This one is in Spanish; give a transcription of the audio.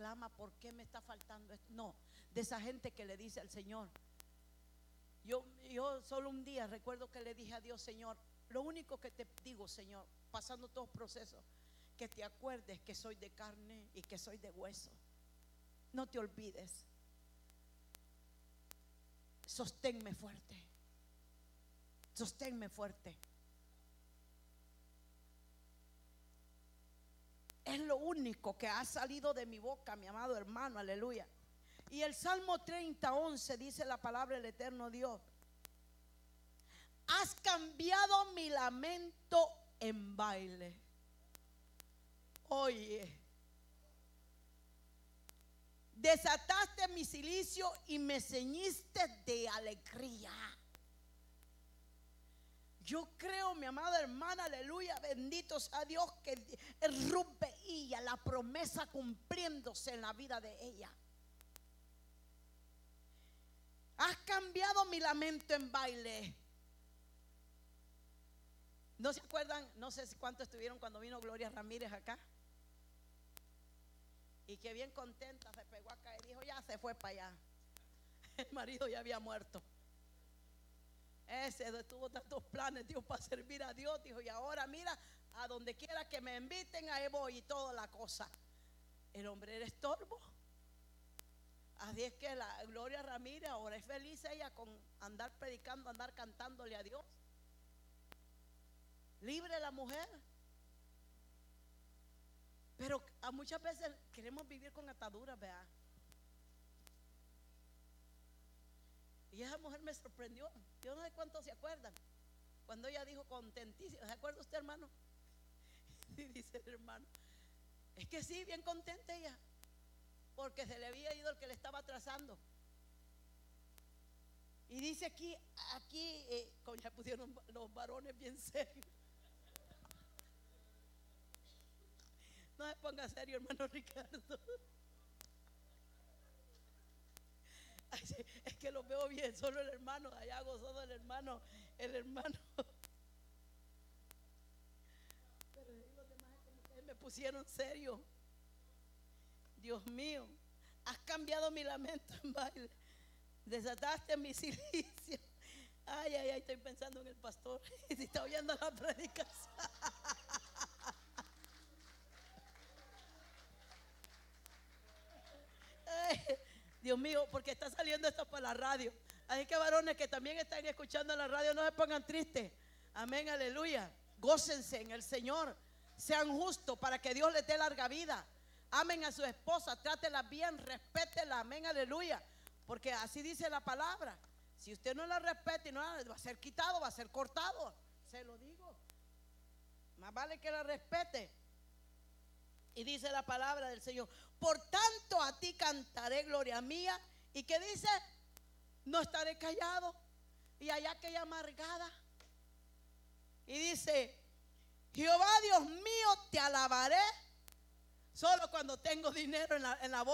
reclama por qué me está faltando esto. No, de esa gente que le dice al Señor. Yo solo un día recuerdo que le dije a Dios: Señor, lo único que te digo, Señor, pasando todos los procesos, que te acuerdes que soy de carne y que soy de hueso. No te olvides. Sosténme fuerte. Sosténme fuerte. Es lo único que ha salido de mi boca, mi amado hermano, aleluya. Y el Salmo 30:11 dice la palabra del eterno Dios: has cambiado mi lamento en baile. Oye, desataste mi cilicio y me ceñiste de alegría. Yo creo, mi amada hermana, aleluya, bendito sea Dios, que Ruth veía la promesa cumpliéndose en la vida de ella. Has cambiado mi lamento en baile. ¿No se acuerdan? No sé si cuántos estuvieron cuando vino Gloria Ramírez acá. Y que bien contenta se pegó acá y dijo: ya se fue para allá. El marido ya había muerto. Ese tuvo tantos planes, Dios, para servir a Dios. Dijo: y ahora mira, a donde quiera que me inviten, ahí voy y toda la cosa. El hombre era estorbo. Así es que la Gloria Ramírez ahora es feliz ella con andar predicando, andar cantándole a Dios. Libre la mujer. Pero a muchas veces queremos vivir con ataduras, ¿verdad? Y esa mujer me sorprendió. Yo no sé cuántos se acuerdan cuando ella dijo contentísima. ¿Se acuerda usted, hermano? Y dice el hermano: es que sí, bien contenta ella, porque se le había ido el que le estaba atrasando. Y dice aquí como ya pusieron los varones bien serios. No se ponga serio, hermano Ricardo. Ay, sí, es que lo veo bien, solo el hermano, allá gozoso el hermano. Pero los demás como que me pusieron serio. Dios mío, has cambiado mi lamento en baile, desataste mi cilicio. Ay, estoy pensando en el pastor y si está oyendo la predicación. Ay, Dios mío, porque está saliendo esto por la radio. Así que varones que también están escuchando la radio, no se pongan tristes. Amén, aleluya. Gócense en el Señor. Sean justos para que Dios les dé larga vida. Amen a su esposa, trátela bien, respétela. Amén, aleluya. Porque así dice la palabra. Si usted no la respeta y no la, va a ser quitado, va a ser cortado. Se lo digo. Más vale que la respete. Y dice la palabra del Señor: por tanto a ti cantaré, gloria mía. ¿Y qué dice? No estaré callado. Y allá aquella amargada. Y dice: Jehová Dios mío, te alabaré solo cuando tengo dinero en la bolsa.